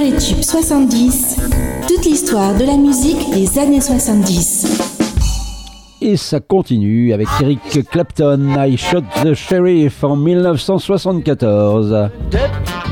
les tubes 70, toute l'histoire de la musique des années 70. Et ça continue avec Eric Clapton, I Shot the Sheriff en 1974.